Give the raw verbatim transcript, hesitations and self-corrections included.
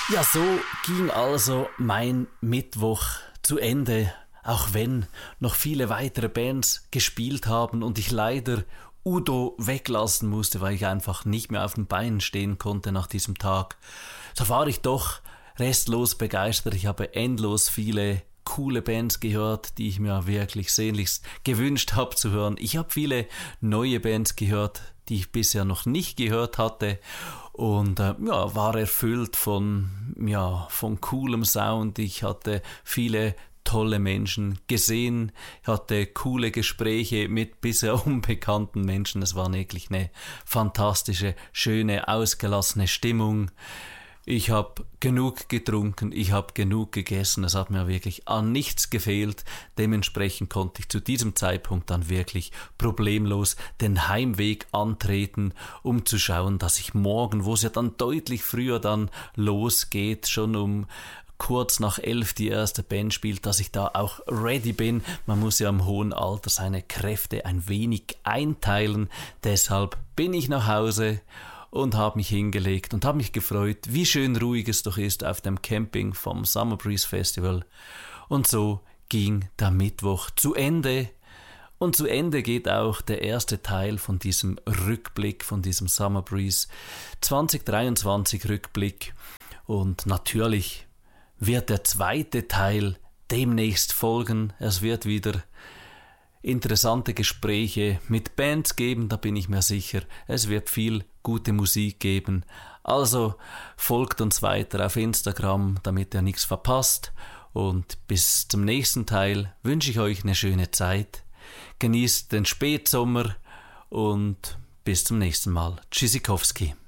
Ja, so ging also mein Mittwoch zu Ende, auch wenn noch viele weitere Bands gespielt haben und ich leider Udo weglassen musste, weil ich einfach nicht mehr auf den Beinen stehen konnte nach diesem Tag. So war ich doch restlos begeistert. Ich habe endlos viele coole Bands gehört, die ich mir wirklich sehnlichst gewünscht habe zu hören. Ich habe viele neue Bands gehört, die ich bisher noch nicht gehört hatte und äh, ja, war erfüllt von, ja, von coolem Sound. Ich hatte viele tolle Menschen gesehen, hatte coole Gespräche mit bisher unbekannten Menschen. Es war wirklich eine fantastische, schöne, ausgelassene Stimmung. Ich habe genug getrunken, ich habe genug gegessen, es hat mir wirklich an nichts gefehlt. Dementsprechend konnte ich zu diesem Zeitpunkt dann wirklich problemlos den Heimweg antreten, um zu schauen, dass ich morgen, wo es ja dann deutlich früher dann losgeht, schon um kurz nach elf die erste Band spielt, dass ich da auch ready bin. Man muss ja im hohen Alter seine Kräfte ein wenig einteilen. Deshalb bin ich nach Hause und habe mich hingelegt und habe mich gefreut, wie schön ruhig es doch ist auf dem Camping vom Summer Breeze Festival. Und so ging der Mittwoch zu Ende. Und zu Ende geht auch der erste Teil von diesem Rückblick, von diesem Summer Breeze zwanzig dreiundzwanzig Rückblick. Und natürlich wird der zweite Teil demnächst folgen. Es wird wieder interessante Gespräche mit Bands geben, da bin ich mir sicher. Es wird viel gute Musik geben. Also folgt uns weiter auf Instagram, damit ihr nichts verpasst. Und bis zum nächsten Teil wünsche ich euch eine schöne Zeit. Genießt den Spätsommer und bis zum nächsten Mal. Tschüssikowski.